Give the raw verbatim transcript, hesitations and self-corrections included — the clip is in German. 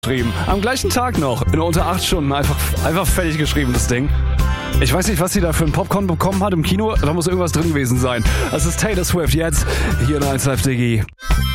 geschrieben. Am gleichen Tag noch, in unter acht Stunden, einfach, einfach fertig geschrieben, das Ding. Ich weiß nicht, was sie da für ein Popcorn bekommen hat im Kino, da muss irgendwas drin gewesen sein. Das ist Taylor Swift jetzt, hier in eins Live Diggi.